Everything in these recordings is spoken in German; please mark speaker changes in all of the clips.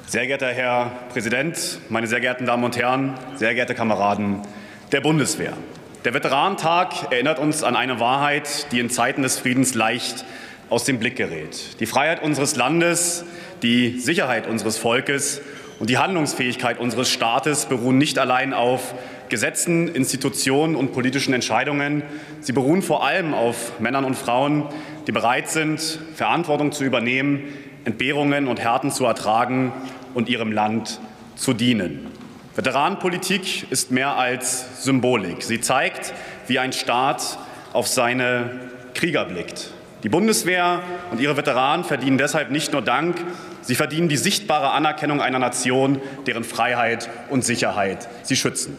Speaker 1: Sehr geehrter Herr Präsident, meine sehr geehrten Damen und Herren, sehr geehrte Kameraden der Bundeswehr! Der Veteranentag erinnert uns an eine Wahrheit, die in Zeiten des Friedens leicht aus dem Blick gerät. Die Freiheit unseres Landes, die Sicherheit unseres Volkes und die Handlungsfähigkeit unseres Staates beruhen nicht allein auf Gesetzen, Institutionen und politischen Entscheidungen. Sie beruhen vor allem auf Männern und Frauen, die bereit sind, Verantwortung zu übernehmen, Entbehrungen und Härten zu ertragen und ihrem Land zu dienen. Veteranenpolitik ist mehr als Symbolik. Sie zeigt, wie ein Staat auf seine Krieger blickt. Die Bundeswehr und ihre Veteranen verdienen deshalb nicht nur Dank, sie verdienen die sichtbare Anerkennung einer Nation, deren Freiheit und Sicherheit sie schützen.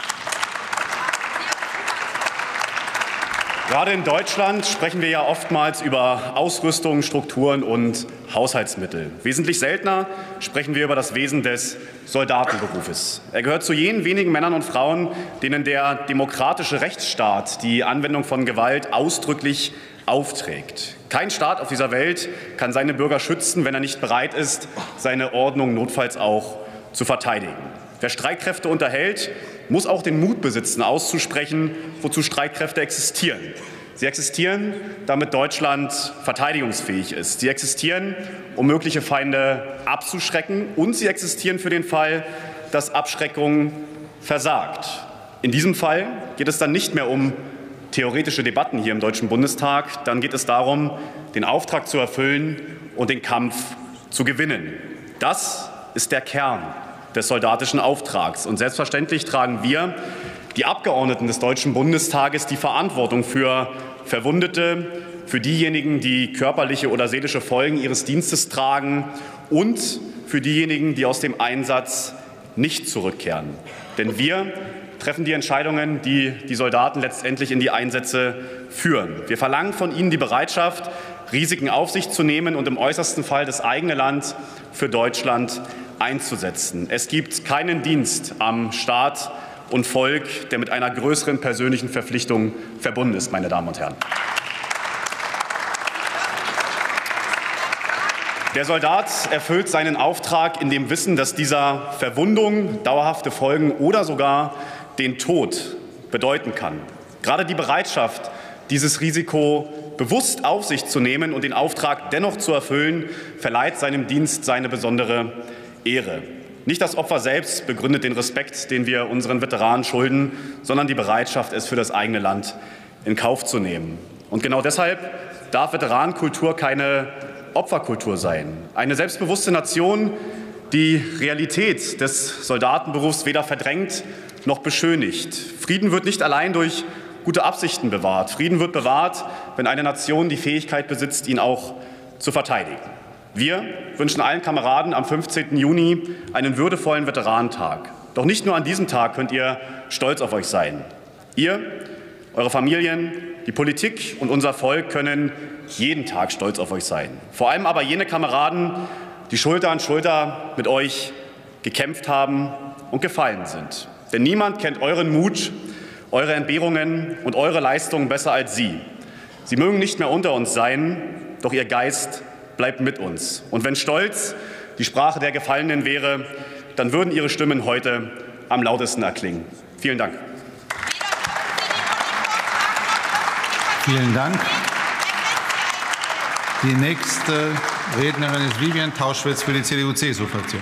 Speaker 1: Gerade in Deutschland sprechen wir ja oftmals über Ausrüstung, Strukturen und Haushaltsmittel. Wesentlich seltener sprechen wir über das Wesen des Soldatenberufes. Er gehört zu jenen wenigen Männern und Frauen, denen der demokratische Rechtsstaat die Anwendung von Gewalt ausdrücklich aufträgt. Kein Staat auf dieser Welt kann seine Bürger schützen, wenn er nicht bereit ist, seine Ordnung notfalls auch zu verteidigen. Wer Streitkräfte unterhält, muss auch den Mut besitzen, auszusprechen, wozu Streitkräfte existieren. Sie existieren, damit Deutschland verteidigungsfähig ist. Sie existieren, um mögliche Feinde abzuschrecken, und sie existieren für den Fall, dass Abschreckung versagt. In diesem Fall geht es dann nicht mehr um theoretische Debatten hier im Deutschen Bundestag. Dann geht es darum, den Auftrag zu erfüllen und den Kampf zu gewinnen. Das ist der Kern des soldatischen Auftrags. Und selbstverständlich tragen wir, die Abgeordneten des Deutschen Bundestages, die Verantwortung für Verwundete, für diejenigen, die körperliche oder seelische Folgen ihres Dienstes tragen, und für diejenigen, die aus dem Einsatz nicht zurückkehren. Denn wir treffen die Entscheidungen, die die Soldaten letztendlich in die Einsätze führen. Wir verlangen von ihnen die Bereitschaft, Risiken auf sich zu nehmen und im äußersten Fall das eigene Land für Deutschland einzusetzen. Es gibt keinen Dienst am Staat und Volk, der mit einer größeren persönlichen Verpflichtung verbunden ist, meine Damen und Herren. Der Soldat erfüllt seinen Auftrag in dem Wissen, dass dieser Verwundung, dauerhafte Folgen oder sogar den Tod bedeuten kann. Gerade die Bereitschaft, dieses Risiko bewusst auf sich zu nehmen und den Auftrag dennoch zu erfüllen, verleiht seinem Dienst seine besondere Ehre. Nicht das Opfer selbst begründet den Respekt, den wir unseren Veteranen schulden, sondern die Bereitschaft, es für das eigene Land in Kauf zu nehmen. Und genau deshalb darf Veteranenkultur keine Opferkultur sein. Eine selbstbewusste Nation, die Realität des Soldatenberufs weder verdrängt noch beschönigt. Frieden wird nicht allein durch gute Absichten bewahrt. Frieden wird bewahrt, wenn eine Nation die Fähigkeit besitzt, ihn auch zu verteidigen. Wir wünschen allen Kameraden am 15. Juni einen würdevollen Veteranentag. Doch nicht nur an diesem Tag könnt ihr stolz auf euch sein. Ihr, eure Familien, die Politik und unser Volk können jeden Tag stolz auf euch sein. Vor allem aber jene Kameraden, die Schulter an Schulter mit euch gekämpft haben und gefallen sind. Denn niemand kennt euren Mut, eure Entbehrungen und eure Leistungen besser als Sie. Sie mögen nicht mehr unter uns sein, doch Ihr Geist bleibt mit uns. Und wenn Stolz die Sprache der Gefallenen wäre, dann würden Ihre Stimmen heute am lautesten erklingen. Vielen Dank.
Speaker 2: Vielen Dank. Die nächste Rednerin ist Vivian Tauschwitz für die CDU-CSU-Fraktion.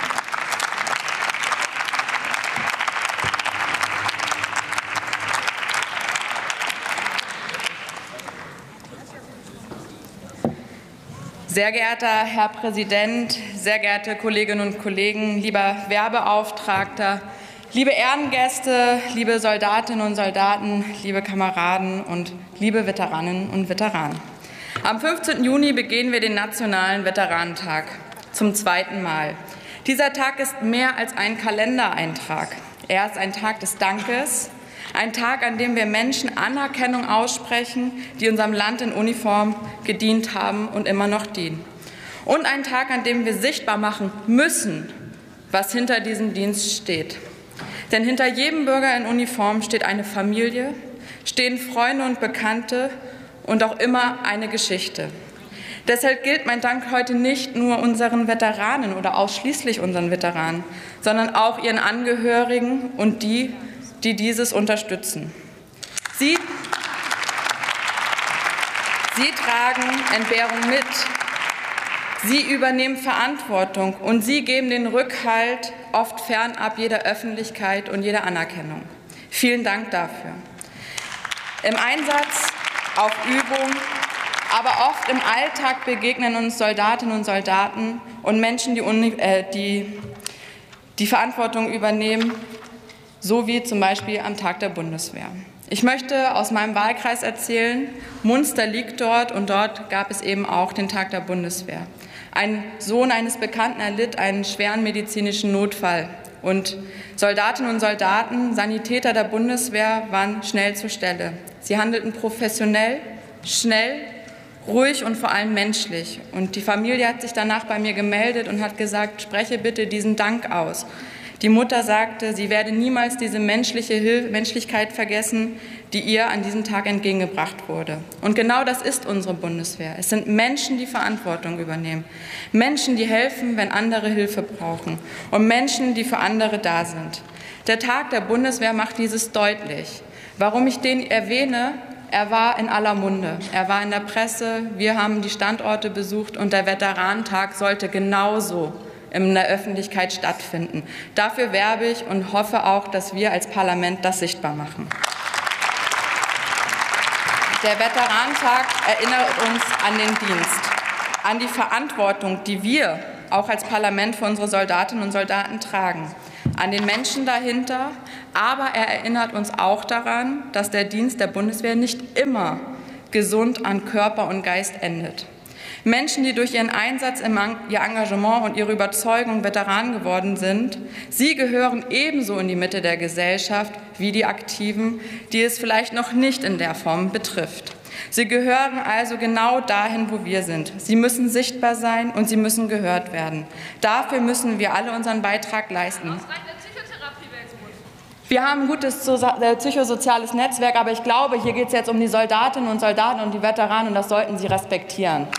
Speaker 3: Sehr geehrter Herr Präsident, sehr geehrte Kolleginnen und Kollegen, lieber Wehrbeauftragter, liebe Ehrengäste, liebe Soldatinnen und Soldaten, liebe Kameraden und liebe Veteraninnen und Veteranen. Am 15. Juni begehen wir den Nationalen Veteranentag zum zweiten Mal. Dieser Tag ist mehr als ein Kalendereintrag. Er ist ein Tag des Dankes, ein Tag, an dem wir Menschen Anerkennung aussprechen, die unserem Land in Uniform gedient haben und immer noch dienen. Und ein Tag, an dem wir sichtbar machen müssen, was hinter diesem Dienst steht. Denn hinter jedem Bürger in Uniform steht eine Familie, stehen Freunde und Bekannte und auch immer eine Geschichte. Deshalb gilt mein Dank heute nicht nur unseren Veteranen oder ausschließlich unseren Veteranen, sondern auch ihren Angehörigen und die dieses unterstützen. Sie tragen Entbehrung mit. Sie übernehmen Verantwortung und sie geben den Rückhalt oft fernab jeder Öffentlichkeit und jeder Anerkennung. Vielen Dank dafür. Im Einsatz, auf Übung, aber oft im Alltag begegnen uns Soldatinnen und Soldaten und Menschen, die Verantwortung übernehmen, so wie zum Beispiel am Tag der Bundeswehr. Ich möchte aus meinem Wahlkreis erzählen, Munster liegt dort und dort gab es eben auch den Tag der Bundeswehr. Ein Sohn eines Bekannten erlitt einen schweren medizinischen Notfall und Soldatinnen und Soldaten, Sanitäter der Bundeswehr waren schnell zur Stelle. Sie handelten professionell, schnell, ruhig und vor allem menschlich. Und die Familie hat sich danach bei mir gemeldet und hat gesagt, spreche bitte diesen Dank aus. Die Mutter sagte, sie werde niemals diese Menschlichkeit vergessen, die ihr an diesem Tag entgegengebracht wurde. Und genau das ist unsere Bundeswehr. Es sind Menschen, die Verantwortung übernehmen. Menschen, die helfen, wenn andere Hilfe brauchen. Und Menschen, die für andere da sind. Der Tag der Bundeswehr macht dieses deutlich. Warum ich den erwähne? Er war in aller Munde. Er war in der Presse. Wir haben die Standorte besucht und der Veteranentag sollte genauso in der Öffentlichkeit stattfinden. Dafür werbe ich und hoffe auch, dass wir als Parlament das sichtbar machen. Der Veteranentag erinnert uns an den Dienst, an die Verantwortung, die wir auch als Parlament für unsere Soldatinnen und Soldaten tragen, an den Menschen dahinter, aber er erinnert uns auch daran, dass der Dienst der Bundeswehr nicht immer gesund an Körper und Geist endet. Menschen, die durch ihren Einsatz, ihr Engagement und ihre Überzeugung Veteranen geworden sind, sie gehören ebenso in die Mitte der Gesellschaft wie die Aktiven, die es vielleicht noch nicht in der Form betrifft. Sie gehören also genau dahin, wo wir sind. Sie müssen sichtbar sein und sie müssen gehört werden. Dafür müssen wir alle unseren Beitrag leisten. Wir haben ein gutes psychosoziales Netzwerk, aber ich glaube, hier geht es jetzt um die Soldatinnen und Soldaten und die Veteranen und das sollten Sie respektieren.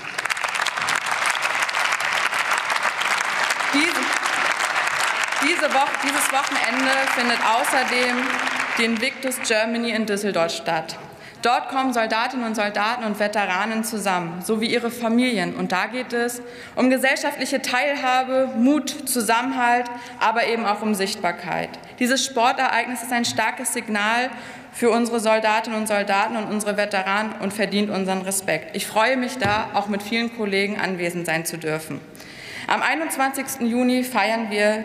Speaker 3: Dieses Wochenende findet außerdem die Invictus Germany in Düsseldorf statt. Dort kommen Soldatinnen und Soldaten und Veteranen zusammen, sowie ihre Familien. Und da geht es um gesellschaftliche Teilhabe, Mut, Zusammenhalt, aber eben auch um Sichtbarkeit. Dieses Sportereignis ist ein starkes Signal für unsere Soldatinnen und Soldaten und unsere Veteranen und verdient unseren Respekt. Ich freue mich da, auch mit vielen Kollegen anwesend sein zu dürfen. Am 21. Juni feiern wir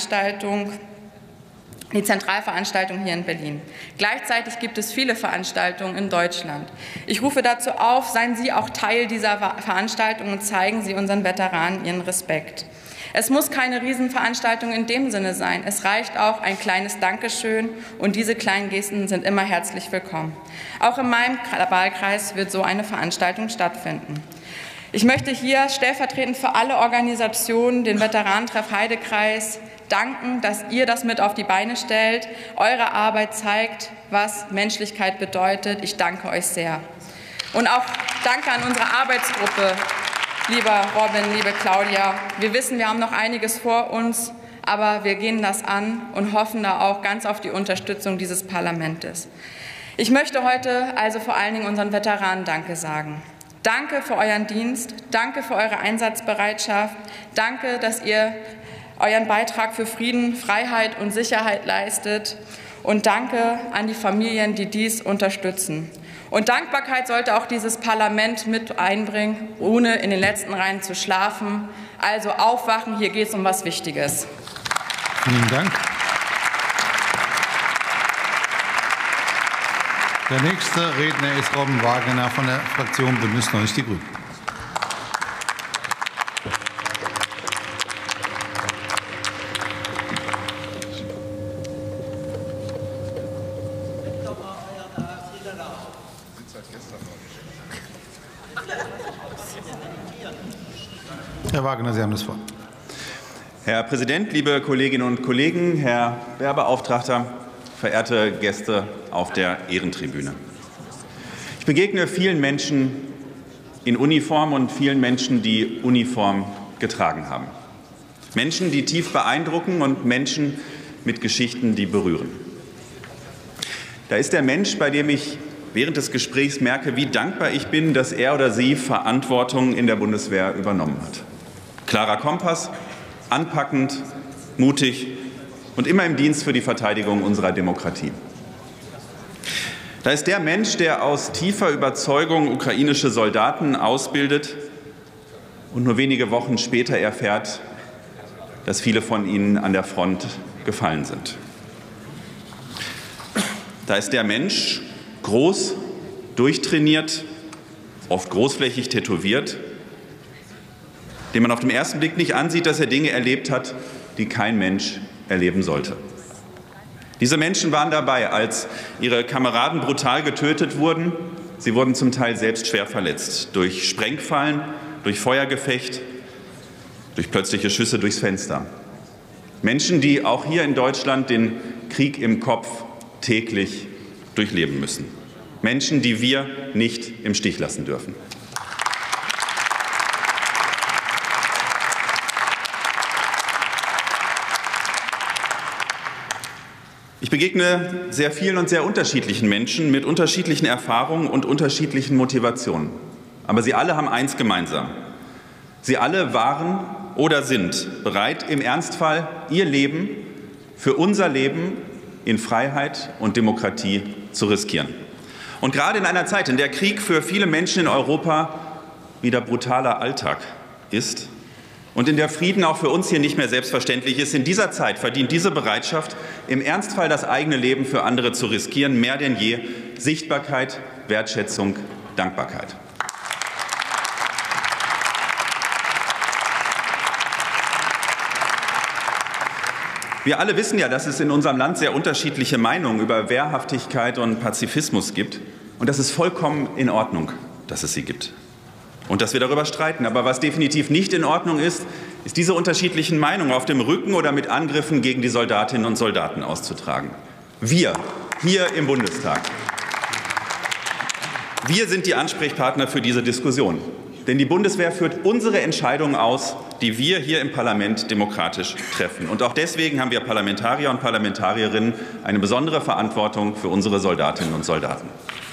Speaker 3: die Zentralveranstaltung hier in Berlin. Gleichzeitig gibt es viele Veranstaltungen in Deutschland. Ich rufe dazu auf, seien Sie auch Teil dieser Veranstaltung und zeigen Sie unseren Veteranen ihren Respekt. Es muss keine Riesenveranstaltung in dem Sinne sein. Es reicht auch ein kleines Dankeschön und diese kleinen Gesten sind immer herzlich willkommen. Auch in meinem Wahlkreis wird so eine Veranstaltung stattfinden. Ich möchte hier stellvertretend für alle Organisationen, den Veteranentreff Heidekreis, danken, dass ihr das mit auf die Beine stellt. Eure Arbeit zeigt, was Menschlichkeit bedeutet. Ich danke euch sehr. Und auch danke an unsere Arbeitsgruppe, lieber Robin, liebe Claudia. Wir wissen, wir haben noch einiges vor uns, aber wir gehen das an und hoffen da auch ganz auf die Unterstützung dieses Parlaments. Ich möchte heute also vor allen Dingen unseren Veteranen Danke sagen. Danke für euren Dienst, danke für eure Einsatzbereitschaft, danke, dass ihr euren Beitrag für Frieden, Freiheit und Sicherheit leistet und danke an die Familien, die dies unterstützen. Und Dankbarkeit sollte auch dieses Parlament mit einbringen, ohne in den letzten Reihen zu schlafen. Also aufwachen, hier geht es um was Wichtiges.
Speaker 2: Vielen Dank. Der nächste Redner ist Robben Wagner von der Fraktion Bündnis 90 Die Grünen. Herr Wagner, Sie haben das Wort.
Speaker 4: Herr Präsident, liebe Kolleginnen und Kollegen, Herr Wehrbeauftragter, verehrte Gäste auf der Ehrentribüne. Ich begegne vielen Menschen in Uniform und vielen Menschen, die Uniform getragen haben. Menschen, die tief beeindrucken und Menschen mit Geschichten, die berühren. Da ist der Mensch, bei dem ich während des Gesprächs merke, wie dankbar ich bin, dass er oder sie Verantwortung in der Bundeswehr übernommen hat. Klarer Kompass, anpackend, mutig und immer im Dienst für die Verteidigung unserer Demokratie. Da ist der Mensch, der aus tiefer Überzeugung ukrainische Soldaten ausbildet und nur wenige Wochen später erfährt, dass viele von ihnen an der Front gefallen sind. Da ist der Mensch, groß, durchtrainiert, oft großflächig tätowiert, dem man auf den ersten Blick nicht ansieht, dass er Dinge erlebt hat, die kein Mensch erleben sollte. Diese Menschen waren dabei, als ihre Kameraden brutal getötet wurden. Sie wurden zum Teil selbst schwer verletzt, durch Sprengfallen, durch Feuergefecht, durch plötzliche Schüsse durchs Fenster. Menschen, die auch hier in Deutschland den Krieg im Kopf täglich durchleben müssen. Menschen, die wir nicht im Stich lassen dürfen. Ich begegne sehr vielen und sehr unterschiedlichen Menschen mit unterschiedlichen Erfahrungen und unterschiedlichen Motivationen. Aber sie alle haben eins gemeinsam. Sie alle waren oder sind bereit, im Ernstfall ihr Leben für unser Leben in Freiheit und Demokratie zu riskieren. Und gerade in einer Zeit, in der Krieg für viele Menschen in Europa wieder brutaler Alltag ist und in der Frieden auch für uns hier nicht mehr selbstverständlich ist, in dieser Zeit verdient diese Bereitschaft, im Ernstfall das eigene Leben für andere zu riskieren, mehr denn je Sichtbarkeit, Wertschätzung, Dankbarkeit. Wir alle wissen ja, dass es in unserem Land sehr unterschiedliche Meinungen über Wehrhaftigkeit und Pazifismus gibt. Und das ist vollkommen in Ordnung, dass es sie gibt. Und dass wir darüber streiten. Aber was definitiv nicht in Ordnung ist, ist diese unterschiedlichen Meinungen auf dem Rücken oder mit Angriffen gegen die Soldatinnen und Soldaten auszutragen. Wir, hier im Bundestag, wir sind die Ansprechpartner für diese Diskussion. Denn die Bundeswehr führt unsere Entscheidungen aus, die wir hier im Parlament demokratisch treffen. Und auch deswegen haben wir Parlamentarier und Parlamentarierinnen eine besondere Verantwortung für unsere Soldatinnen und Soldaten.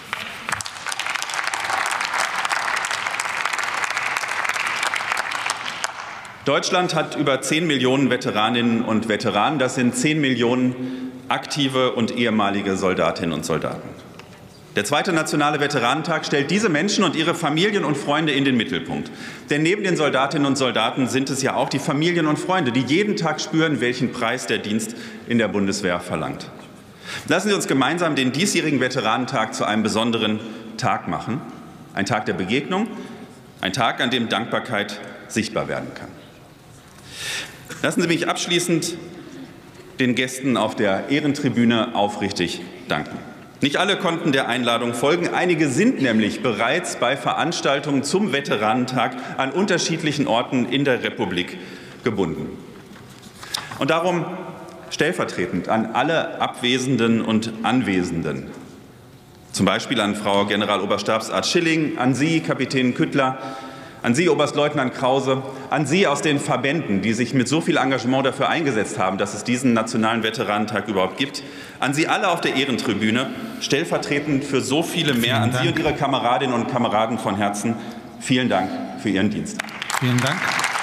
Speaker 4: Deutschland hat über 10 Millionen Veteraninnen und Veteranen. Das sind 10 Millionen aktive und ehemalige Soldatinnen und Soldaten. Der zweite Nationale Veteranentag stellt diese Menschen und ihre Familien und Freunde in den Mittelpunkt. Denn neben den Soldatinnen und Soldaten sind es ja auch die Familien und Freunde, die jeden Tag spüren, welchen Preis der Dienst in der Bundeswehr verlangt. Lassen Sie uns gemeinsam den diesjährigen Veteranentag zu einem besonderen Tag machen. Ein Tag der Begegnung, ein Tag, an dem Dankbarkeit sichtbar werden kann. Lassen Sie mich abschließend den Gästen auf der Ehrentribüne aufrichtig danken. Nicht alle konnten der Einladung folgen. Einige sind nämlich bereits bei Veranstaltungen zum Veteranentag an unterschiedlichen Orten in der Republik gebunden. Und darum stellvertretend an alle Abwesenden und Anwesenden, zum Beispiel an Frau Generaloberstabsarzt Schilling, an Sie, Kapitän Küttler, an Sie, Oberstleutnant Krause, an Sie aus den Verbänden, die sich mit so viel Engagement dafür eingesetzt haben, dass es diesen Nationalen Veteranentag überhaupt gibt, an Sie alle auf der Ehrentribüne, stellvertretend für so viele mehr, an Sie und Ihre Kameradinnen und Kameraden von Herzen, vielen Dank für Ihren Dienst.
Speaker 2: Vielen Dank.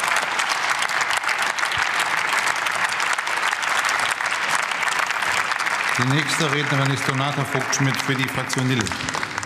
Speaker 2: Die nächste Rednerin ist Donata Vogt-Schmidt für die Fraktion Die Linke.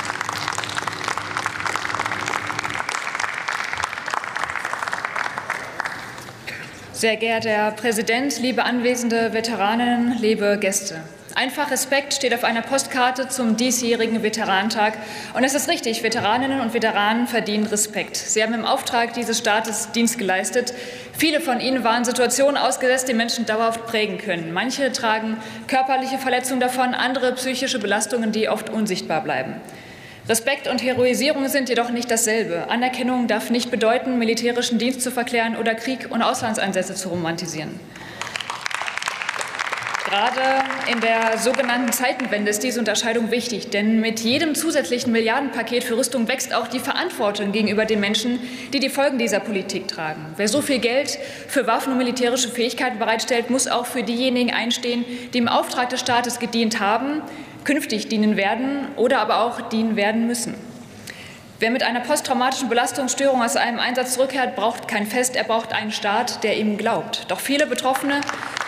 Speaker 5: Sehr geehrter Herr Präsident, liebe anwesende Veteraninnen, liebe Gäste. Einfach Respekt steht auf einer Postkarte zum diesjährigen Veteranentag. Und es ist richtig, Veteraninnen und Veteranen verdienen Respekt. Sie haben im Auftrag dieses Staates Dienst geleistet. Viele von ihnen waren Situationen ausgesetzt, die Menschen dauerhaft prägen können. Manche tragen körperliche Verletzungen davon, andere psychische Belastungen, die oft unsichtbar bleiben. Respekt und Heroisierung sind jedoch nicht dasselbe. Anerkennung darf nicht bedeuten, militärischen Dienst zu verklären oder Krieg und Auslandseinsätze zu romantisieren. Gerade in der sogenannten Zeitenwende ist diese Unterscheidung wichtig, denn mit jedem zusätzlichen Milliardenpaket für Rüstung wächst auch die Verantwortung gegenüber den Menschen, die die Folgen dieser Politik tragen. Wer so viel Geld für Waffen und militärische Fähigkeiten bereitstellt, muss auch für diejenigen einstehen, die im Auftrag des Staates gedient haben, künftig dienen werden oder aber auch dienen werden müssen. Wer mit einer posttraumatischen Belastungsstörung aus einem Einsatz zurückkehrt, braucht kein Fest, er braucht einen Staat, der ihm glaubt. Doch viele Betroffene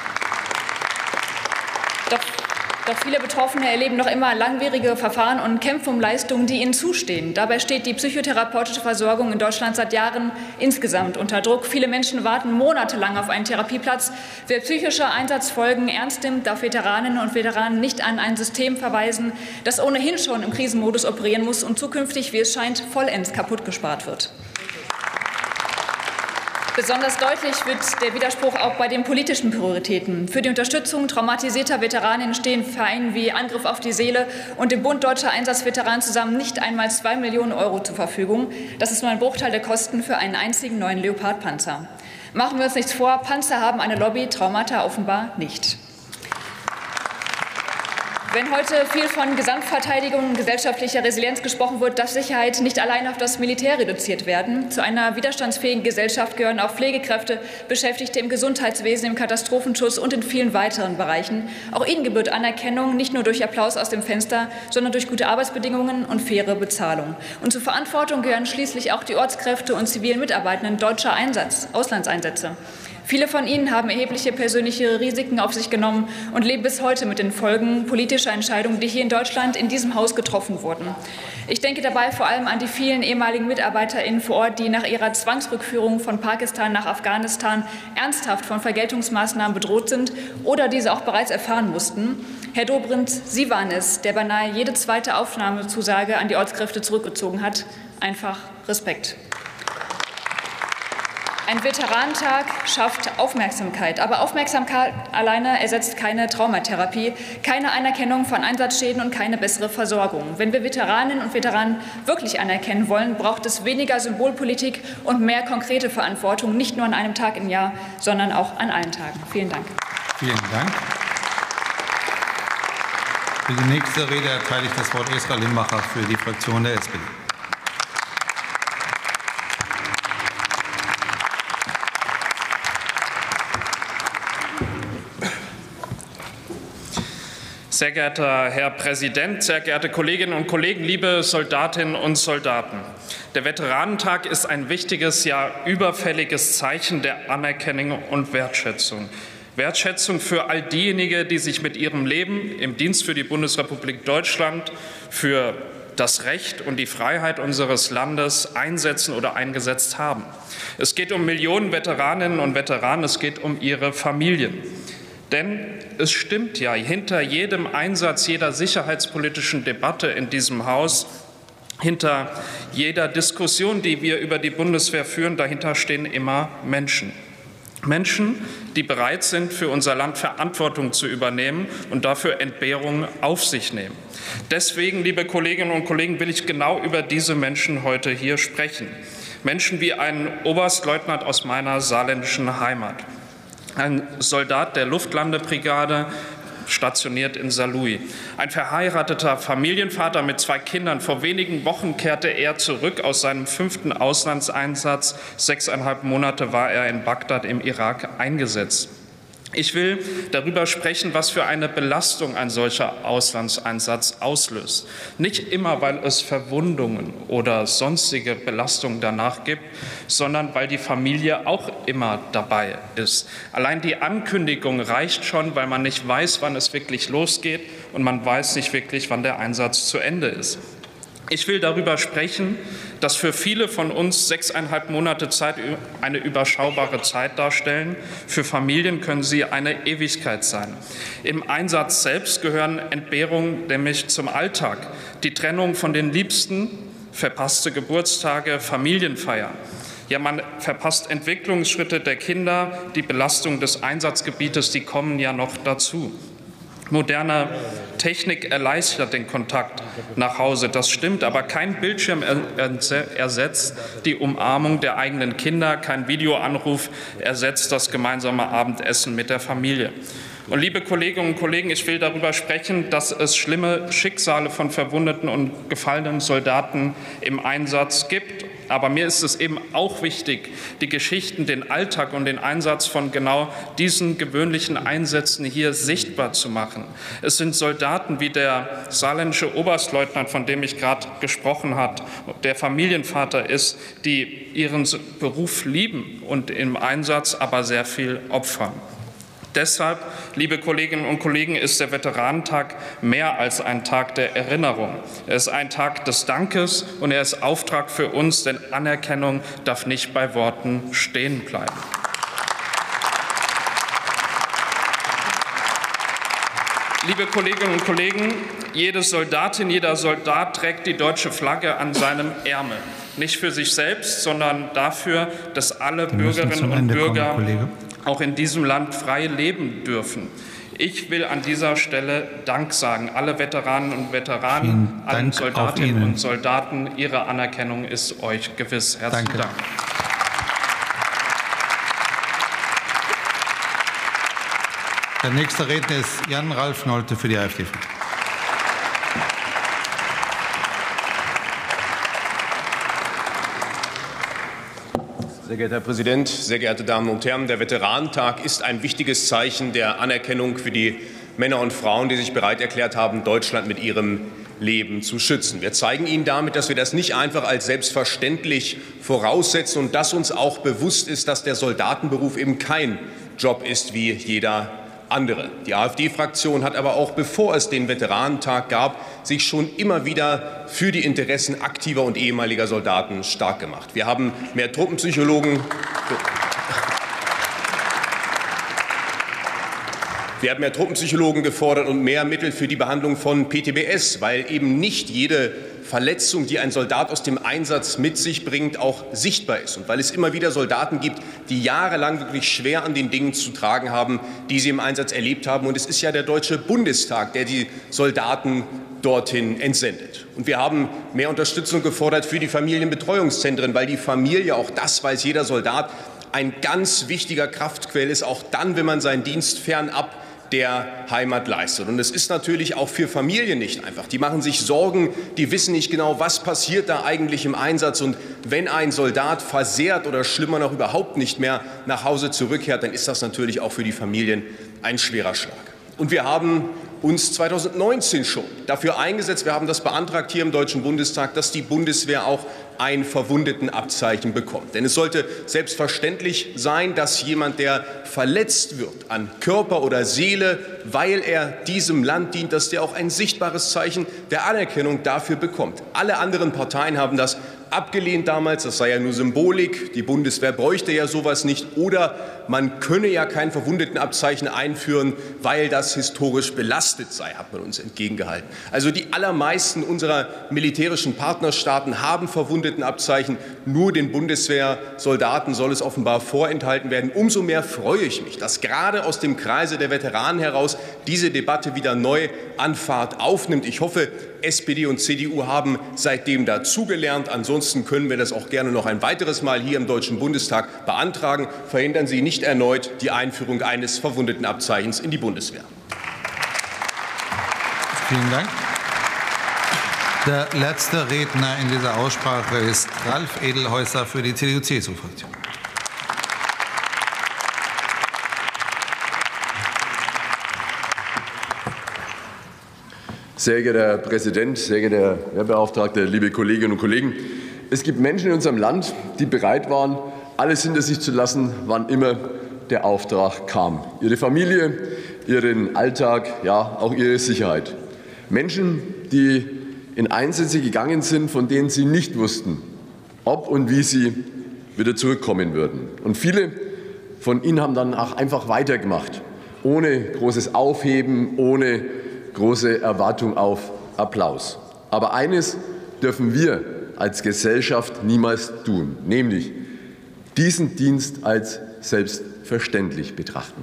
Speaker 5: erleben noch immer langwierige Verfahren und kämpfen um Leistungen, die ihnen zustehen. Dabei steht die psychotherapeutische Versorgung in Deutschland seit Jahren insgesamt unter Druck. Viele Menschen warten monatelang auf einen Therapieplatz. Wer psychische Einsatzfolgen ernst nimmt, darf Veteraninnen und Veteranen nicht an ein System verweisen, das ohnehin schon im Krisenmodus operieren muss und zukünftig, wie es scheint, vollends kaputt gespart wird. Besonders deutlich wird der Widerspruch auch bei den politischen Prioritäten. Für die Unterstützung traumatisierter Veteraninnen stehen Vereinen wie Angriff auf die Seele und dem Bund Deutscher Einsatzveteranen zusammen nicht einmal 2 Millionen € zur Verfügung. Das ist nur ein Bruchteil der Kosten für einen einzigen neuen Leopard-Panzer. Machen wir uns nichts vor, Panzer haben eine Lobby, Traumata offenbar nicht. Wenn heute viel von Gesamtverteidigung und gesellschaftlicher Resilienz gesprochen wird, darf Sicherheit nicht allein auf das Militär reduziert werden. Zu einer widerstandsfähigen Gesellschaft gehören auch Pflegekräfte, Beschäftigte im Gesundheitswesen, im Katastrophenschutz und in vielen weiteren Bereichen. Auch ihnen gebührt Anerkennung, nicht nur durch Applaus aus dem Fenster, sondern durch gute Arbeitsbedingungen und faire Bezahlung. Und zur Verantwortung gehören schließlich auch die Ortskräfte und zivilen Mitarbeitenden deutscher Auslandseinsätze. Viele von ihnen haben erhebliche persönliche Risiken auf sich genommen und leben bis heute mit den Folgen politischer Entscheidungen, die hier in Deutschland in diesem Haus getroffen wurden. Ich denke dabei vor allem an die vielen ehemaligen MitarbeiterInnen vor Ort, die nach ihrer Zwangsrückführung von Pakistan nach Afghanistan ernsthaft von Vergeltungsmaßnahmen bedroht sind oder diese auch bereits erfahren mussten. Herr Dobrindt, Sie waren es, der beinahe jede zweite Aufnahmezusage an die Ortskräfte zurückgezogen hat. Einfach Respekt. Ein Veteranentag schafft Aufmerksamkeit, aber Aufmerksamkeit alleine ersetzt keine Traumatherapie, keine Anerkennung von Einsatzschäden und keine bessere Versorgung. Wenn wir Veteraninnen und Veteranen wirklich anerkennen wollen, braucht es weniger Symbolpolitik und mehr konkrete Verantwortung, nicht nur an einem Tag im Jahr, sondern auch an allen Tagen. Vielen Dank.
Speaker 2: Vielen Dank. Für die nächste Rede erteile ich das Wort Esra Limbacher für die Fraktion der SPD.
Speaker 6: Sehr geehrter Herr Präsident, sehr geehrte Kolleginnen und Kollegen, liebe Soldatinnen und Soldaten! Der Veteranentag ist ein wichtiges, ja überfälliges Zeichen der Anerkennung und Wertschätzung. Wertschätzung für all diejenigen, die sich mit ihrem Leben im Dienst für die Bundesrepublik Deutschland, für das Recht und die Freiheit unseres Landes einsetzen oder eingesetzt haben. Es geht um Millionen Veteraninnen und Veteranen, es geht um ihre Familien. Denn es stimmt ja, hinter jedem Einsatz, jeder sicherheitspolitischen Debatte in diesem Haus, hinter jeder Diskussion, die wir über die Bundeswehr führen, dahinter stehen immer Menschen. Menschen, die bereit sind, für unser Land Verantwortung zu übernehmen und dafür Entbehrungen auf sich nehmen. Deswegen, liebe Kolleginnen und Kollegen, will ich genau über diese Menschen heute hier sprechen. Menschen wie ein Oberstleutnant aus meiner saarländischen Heimat. Ein Soldat der Luftlandebrigade, stationiert in Saarlouis. Ein verheirateter Familienvater mit 2 Kindern. Vor wenigen Wochen kehrte er zurück aus seinem 5. Auslandseinsatz. 6,5 Monate war er in Bagdad im Irak eingesetzt. Ich will darüber sprechen, was für eine Belastung ein solcher Auslandseinsatz auslöst. Nicht immer, weil es Verwundungen oder sonstige Belastungen danach gibt, sondern weil die Familie auch immer dabei ist. Allein die Ankündigung reicht schon, weil man nicht weiß, wann es wirklich losgeht und man weiß nicht wirklich, wann der Einsatz zu Ende ist. Ich will darüber sprechen, dass für viele von uns 6,5 Monate Zeit eine überschaubare Zeit darstellen. Für Familien können sie eine Ewigkeit sein. Im Einsatz selbst gehören Entbehrungen nämlich zum Alltag. Die Trennung von den Liebsten, verpasste Geburtstage, Familienfeiern. Ja, man verpasst Entwicklungsschritte der Kinder, die Belastung des Einsatzgebietes, die kommen ja noch dazu. Moderne Technik erleichtert den Kontakt nach Hause, das stimmt, aber kein Bildschirm ersetzt die Umarmung der eigenen Kinder, kein Videoanruf ersetzt das gemeinsame Abendessen mit der Familie. Und liebe Kolleginnen und Kollegen, ich will darüber sprechen, dass es schlimme Schicksale von verwundeten und gefallenen Soldaten im Einsatz gibt. Aber mir ist es eben auch wichtig, die Geschichten, den Alltag und den Einsatz von genau diesen gewöhnlichen Einsätzen hier sichtbar zu machen. Es sind Soldaten wie der saarländische Oberstleutnant, von dem ich gerade gesprochen habe, der Familienvater ist, die ihren Beruf lieben und im Einsatz aber sehr viel opfern. Deshalb, liebe Kolleginnen und Kollegen, ist der Veteranentag mehr als ein Tag der Erinnerung. Er ist ein Tag des Dankes und er ist Auftrag für uns, denn Anerkennung darf nicht bei Worten stehen bleiben. Liebe Kolleginnen und Kollegen, jede Soldatin, jeder Soldat trägt die deutsche Flagge an seinem Ärmel. Nicht für sich selbst, sondern dafür, dass alle Bürgerinnen und Bürger auch in diesem Land frei leben dürfen. Ich will an dieser Stelle Dank sagen. Alle Veteranen und Veteranen, allen Soldatinnen und Soldaten, Ihre Anerkennung ist euch gewiss. Herzlichen Dank.
Speaker 2: Der nächste Redner ist Jan-Ralf Nolte für die AfD.
Speaker 7: Sehr geehrter Herr Präsident, sehr geehrte Damen und Herren! Der Veteranentag ist ein wichtiges Zeichen der Anerkennung für die Männer und Frauen, die sich bereit erklärt haben, Deutschland mit ihrem Leben zu schützen. Wir zeigen Ihnen damit, dass wir das nicht einfach als selbstverständlich voraussetzen und dass uns auch bewusst ist, dass der Soldatenberuf eben kein Job ist wie jeder andere. Die AfD-Fraktion hat aber auch, bevor es den Veteranentag gab, sich schon immer wieder für die Interessen aktiver und ehemaliger Soldaten stark gemacht. Wir haben mehr Truppenpsychologen. Wir haben mehr Truppenpsychologen gefordert und mehr Mittel für die Behandlung von PTBS, weil eben nicht jede Verletzung, die ein Soldat aus dem Einsatz mit sich bringt, auch sichtbar ist. Und weil es immer wieder Soldaten gibt, die jahrelang wirklich schwer an den Dingen zu tragen haben, die sie im Einsatz erlebt haben. Und es ist ja der Deutsche Bundestag, der die Soldaten dorthin entsendet. Und wir haben mehr Unterstützung gefordert für die Familienbetreuungszentren, weil die Familie, auch das weiß jeder Soldat, ein ganz wichtiger Kraftquell ist, auch dann, wenn man seinen Dienst fernab der Heimat leistet. Und es ist natürlich auch für Familien nicht einfach. Die machen sich Sorgen, die wissen nicht genau, was passiert da eigentlich im Einsatz. Und wenn ein Soldat versehrt oder schlimmer noch überhaupt nicht mehr nach Hause zurückkehrt, dann ist das natürlich auch für die Familien ein schwerer Schlag. Und wir haben uns 2019 schon dafür eingesetzt, wir haben das beantragt hier im Deutschen Bundestag, dass die Bundeswehr auch ein Verwundetenabzeichen bekommt. Denn es sollte selbstverständlich sein, dass jemand, der verletzt wird an Körper oder Seele, weil er diesem Land dient, dass der auch ein sichtbares Zeichen der Anerkennung dafür bekommt. Alle anderen Parteien haben das abgelehnt damals, das sei ja nur Symbolik, die Bundeswehr bräuchte ja sowas nicht oder man könne ja kein Verwundetenabzeichen einführen, weil das historisch belastet sei, hat man uns entgegengehalten. Also die allermeisten unserer militärischen Partnerstaaten haben Verwundetenabzeichen, nur den Bundeswehrsoldaten soll es offenbar vorenthalten werden. Umso mehr freue ich mich, dass gerade aus dem Kreise der Veteranen heraus diese Debatte wieder neu an Fahrt aufnimmt. Ich hoffe, SPD und CDU haben seitdem dazugelernt. Ansonsten können wir das auch gerne noch ein weiteres Mal hier im Deutschen Bundestag beantragen. Verhindern Sie nicht erneut die Einführung eines Verwundetenabzeichens in die Bundeswehr.
Speaker 2: Vielen Dank. Der letzte Redner in dieser Aussprache ist Ralf Edelhäuser für die CDU-CSU-Fraktion.
Speaker 8: Sehr geehrter Herr Präsident, sehr geehrter Herr Wehrbeauftragter, liebe Kolleginnen und Kollegen! Es gibt Menschen in unserem Land, die bereit waren, alles hinter sich zu lassen, wann immer der Auftrag kam. Ihre Familie, ihren Alltag, ja auch ihre Sicherheit. Menschen, die in Einsätze gegangen sind, von denen sie nicht wussten, ob und wie sie wieder zurückkommen würden. Und viele von ihnen haben dann auch einfach weitergemacht, ohne großes Aufheben, ohne große Erwartung auf Applaus. Aber eines dürfen wir als Gesellschaft niemals tun, nämlich diesen Dienst als selbstverständlich betrachten.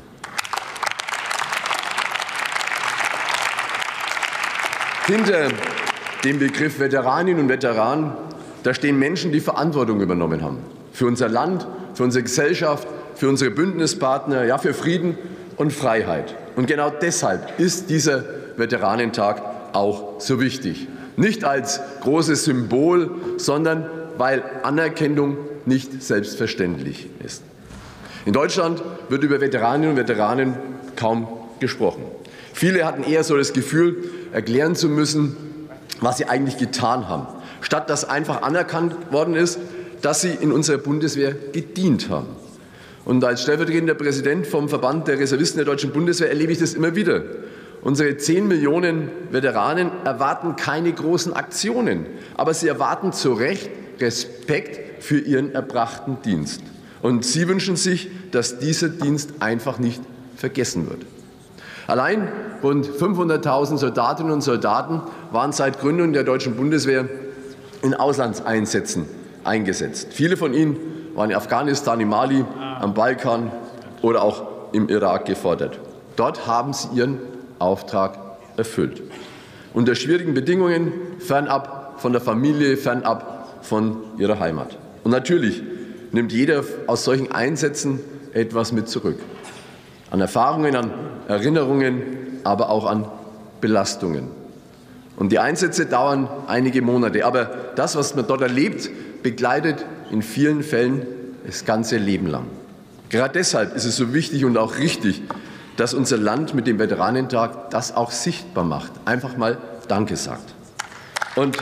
Speaker 8: Hinter dem Begriff Veteraninnen und Veteranen, da stehen Menschen, die Verantwortung übernommen haben. Für unser Land, für unsere Gesellschaft, für unsere Bündnispartner, ja für Frieden und Freiheit. Und genau deshalb ist dieser Veteranentag auch so wichtig. Nicht als großes Symbol, sondern weil Anerkennung nicht selbstverständlich ist. In Deutschland wird über Veteraninnen und Veteranen kaum gesprochen. Viele hatten eher so das Gefühl, erklären zu müssen, was sie eigentlich getan haben, statt dass einfach anerkannt worden ist, dass sie in unserer Bundeswehr gedient haben. Und als stellvertretender Präsident vom Verband der Reservisten der Deutschen Bundeswehr erlebe ich das immer wieder. Unsere 10 Millionen Veteranen erwarten keine großen Aktionen, aber sie erwarten zu Recht Respekt für ihren erbrachten Dienst. Und sie wünschen sich, dass dieser Dienst einfach nicht vergessen wird. Allein rund 500.000 Soldatinnen und Soldaten waren seit Gründung der Deutschen Bundeswehr in Auslandseinsätzen eingesetzt. Viele von ihnen waren in Afghanistan, in Mali, am Balkan oder auch im Irak gefordert. Dort haben sie ihren Auftrag erfüllt. Unter schwierigen Bedingungen, fernab von der Familie, fernab von ihrer Heimat. Und natürlich nimmt jeder aus solchen Einsätzen etwas mit zurück. An Erfahrungen, an Erinnerungen, aber auch an Belastungen. Und die Einsätze dauern einige Monate. Aber das, was man dort erlebt, begleitet in vielen Fällen das ganze Leben lang. Gerade deshalb ist es so wichtig und auch richtig, dass unser Land mit dem Veteranentag das auch sichtbar macht. Einfach mal Danke sagt. Und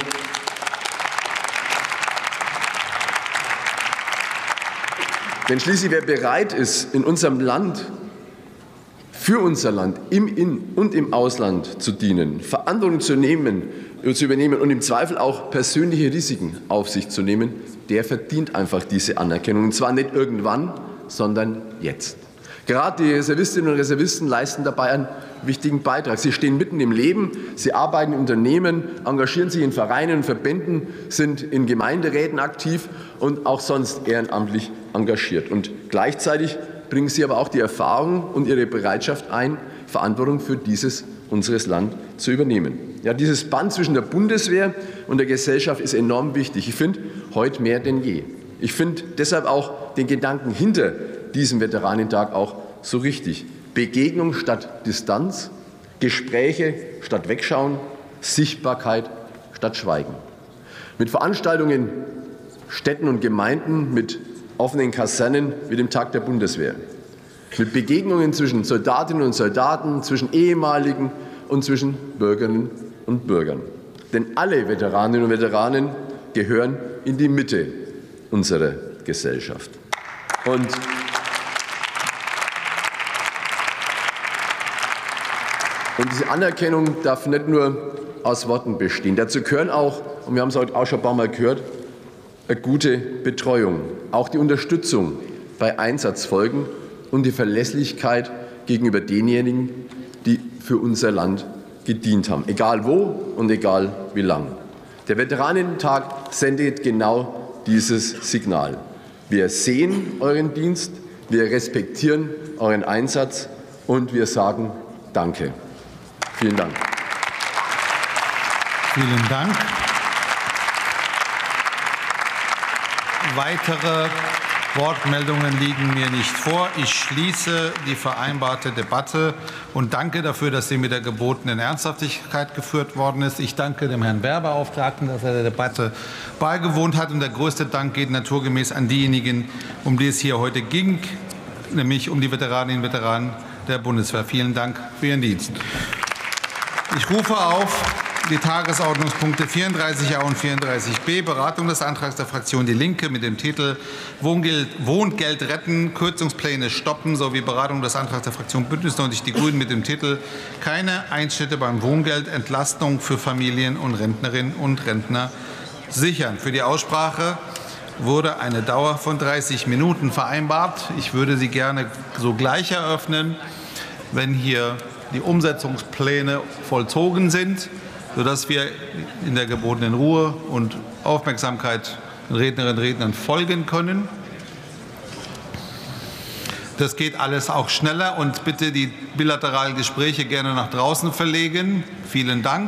Speaker 8: denn schließlich, wer bereit ist, in unserem Land, für unser Land, im In- und im Ausland zu dienen, Verantwortung zu übernehmen und im Zweifel auch persönliche Risiken auf sich zu nehmen, der verdient einfach diese Anerkennung. Und zwar nicht irgendwann, sondern jetzt. Gerade die Reservistinnen und Reservisten leisten dabei einen wichtigen Beitrag. Sie stehen mitten im Leben, sie arbeiten in Unternehmen, engagieren sich in Vereinen und Verbänden, sind in Gemeinderäten aktiv und auch sonst ehrenamtlich engagiert. Und gleichzeitig bringen sie aber auch die Erfahrung und ihre Bereitschaft ein, Verantwortung für unseres Land zu übernehmen. Ja, dieses Band zwischen der Bundeswehr und der Gesellschaft ist enorm wichtig. Ich finde, heute mehr denn je. Ich finde deshalb auch den Gedanken hinter diesem Veteranentag auch so richtig. Begegnung statt Distanz, Gespräche statt Wegschauen, Sichtbarkeit statt Schweigen. Mit Veranstaltungen, Städten und Gemeinden, mit offenen Kasernen wie dem Tag der Bundeswehr. Mit Begegnungen zwischen Soldatinnen und Soldaten, zwischen Ehemaligen und zwischen Bürgerinnen und Bürgern. Denn alle Veteraninnen und Veteranen gehören in die Mitte unserer Gesellschaft. Und diese Anerkennung darf nicht nur aus Worten bestehen. Dazu gehören auch, und wir haben es heute auch schon ein paar Mal gehört, eine gute Betreuung, auch die Unterstützung bei Einsatzfolgen und die Verlässlichkeit gegenüber denjenigen, die für unser Land gedient haben, egal wo und egal wie lang. Der Veteranentag sendet genau dieses Signal. Wir sehen euren Dienst, wir respektieren euren Einsatz und wir sagen Danke. Vielen Dank.
Speaker 2: Vielen Dank. Weitere Wortmeldungen liegen mir nicht vor. Ich schließe die vereinbarte Debatte und danke dafür, dass sie mit der gebotenen Ernsthaftigkeit geführt worden ist. Ich danke dem Herrn Wehrbeauftragten, dass er der Debatte beigewohnt hat. Und der größte Dank geht naturgemäß an diejenigen, um die es hier heute ging, nämlich um die Veteraninnen und Veteranen der Bundeswehr. Vielen Dank für Ihren Dienst. Ich rufe auf die Tagesordnungspunkte 34a und 34b, Beratung des Antrags der Fraktion Die Linke mit dem Titel Wohngeld retten, Kürzungspläne stoppen, sowie Beratung des Antrags der Fraktion Bündnis 90 Die Grünen mit dem Titel Keine Einschnitte beim Wohngeld, Entlastung für Familien und Rentnerinnen und Rentner sichern. Für die Aussprache wurde eine Dauer von 30 Minuten vereinbart. Ich würde sie gerne sogleich eröffnen, wenn hier die Umsetzungspläne vollzogen sind, sodass wir in der gebotenen Ruhe und Aufmerksamkeit den Rednerinnen und Rednern folgen können. Das geht alles auch schneller und bitte die bilateralen Gespräche gerne nach draußen verlegen. Vielen Dank.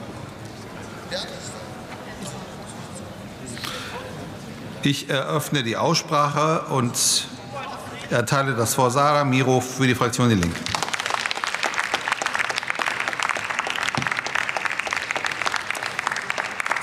Speaker 2: Ich eröffne die Aussprache und erteile das Wort Sarah Miro für die Fraktion Die Linke.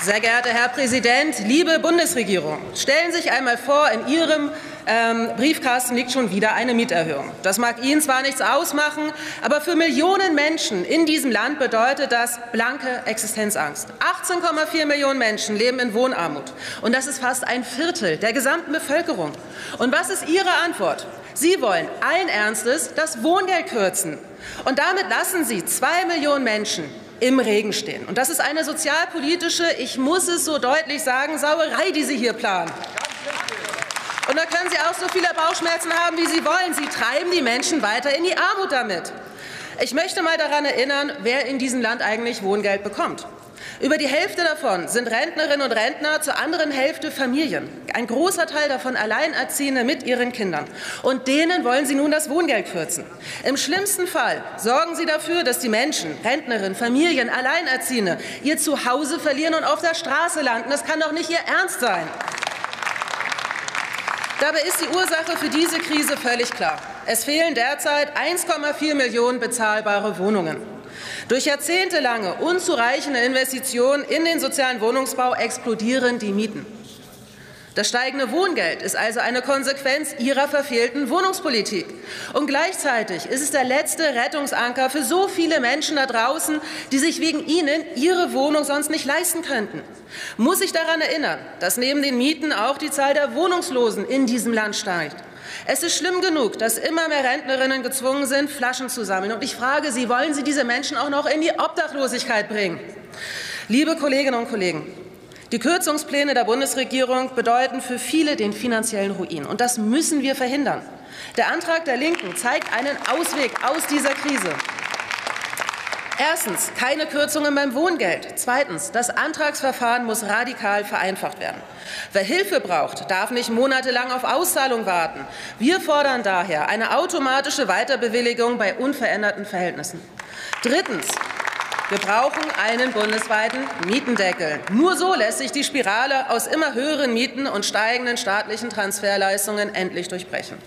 Speaker 9: Sehr geehrter Herr Präsident, liebe Bundesregierung, stellen Sie sich einmal vor, in Ihrem Briefkasten liegt schon wieder eine Mieterhöhung. Das mag Ihnen zwar nichts ausmachen, aber für Millionen Menschen in diesem Land bedeutet das blanke Existenzangst. 18,4 Millionen Menschen leben in Wohnarmut. Und das ist fast ein Viertel der gesamten Bevölkerung. Und was ist Ihre Antwort? Sie wollen allen Ernstes das Wohngeld kürzen. Und damit lassen Sie 2 Millionen Menschen im Regen stehen. Und das ist eine sozialpolitische, ich muss es so deutlich sagen, Sauerei, die Sie hier planen. Und da können Sie auch so viele Bauchschmerzen haben, wie Sie wollen. Sie treiben die Menschen weiter in die Armut damit. Ich möchte mal daran erinnern, wer in diesem Land eigentlich Wohngeld bekommt. Über die Hälfte davon sind Rentnerinnen und Rentner, zur anderen Hälfte Familien. Ein großer Teil davon Alleinerziehende mit ihren Kindern. Und denen wollen Sie nun das Wohngeld kürzen. Im schlimmsten Fall sorgen Sie dafür, dass die Menschen, Rentnerinnen, Familien, Alleinerziehende, ihr Zuhause verlieren und auf der Straße landen. Das kann doch nicht Ihr Ernst sein. Dabei ist die Ursache für diese Krise völlig klar. Es fehlen derzeit 1,4 Millionen bezahlbare Wohnungen. Durch jahrzehntelange unzureichende Investitionen in den sozialen Wohnungsbau explodieren die Mieten. Das steigende Wohngeld ist also eine Konsequenz Ihrer verfehlten Wohnungspolitik. Und gleichzeitig ist es der letzte Rettungsanker für so viele Menschen da draußen, die sich wegen Ihnen ihre Wohnung sonst nicht leisten könnten. Muss ich daran erinnern, dass neben den Mieten auch die Zahl der Wohnungslosen in diesem Land steigt. Es ist schlimm genug, dass immer mehr Rentnerinnen gezwungen sind, Flaschen zu sammeln. Und ich frage Sie, wollen Sie diese Menschen auch noch in die Obdachlosigkeit bringen? Liebe Kolleginnen und Kollegen, die Kürzungspläne der Bundesregierung bedeuten für viele den finanziellen Ruin. Und das müssen wir verhindern. Der Antrag der Linken zeigt einen Ausweg aus dieser Krise. Erstens, keine Kürzungen beim Wohngeld. Zweitens, das Antragsverfahren muss radikal vereinfacht werden. Wer Hilfe braucht, darf nicht monatelang auf Auszahlung warten. Wir fordern daher eine automatische Weiterbewilligung bei unveränderten Verhältnissen. Drittens, wir brauchen einen bundesweiten Mietendeckel. Nur so lässt sich die Spirale aus immer höheren Mieten und steigenden staatlichen Transferleistungen endlich durchbrechen.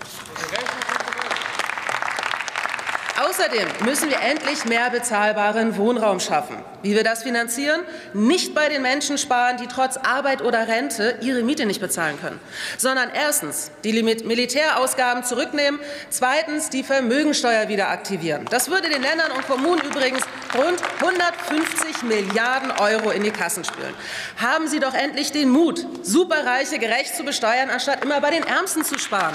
Speaker 9: Außerdem müssen wir endlich mehr bezahlbaren Wohnraum schaffen. Wie wir das finanzieren? Nicht bei den Menschen sparen, die trotz Arbeit oder Rente ihre Miete nicht bezahlen können, sondern erstens die Militärausgaben zurücknehmen, zweitens die Vermögensteuer wieder aktivieren. Das würde den Ländern und Kommunen übrigens rund 150 Milliarden € in die Kassen spülen. Haben Sie doch endlich den Mut, Superreiche gerecht zu besteuern, anstatt immer bei den Ärmsten zu sparen.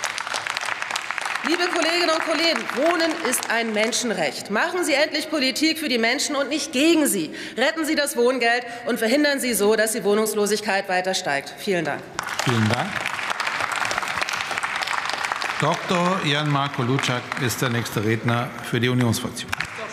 Speaker 9: Liebe Kolleginnen und Kollegen, Wohnen ist ein Menschenrecht. Machen Sie endlich Politik für die Menschen und nicht gegen sie. Retten Sie das Wohngeld und verhindern Sie so, dass die Wohnungslosigkeit weiter steigt. Vielen Dank.
Speaker 2: Vielen Dank. Dr. Jan-Marco Luczak ist der nächste Redner für die Unionsfraktion.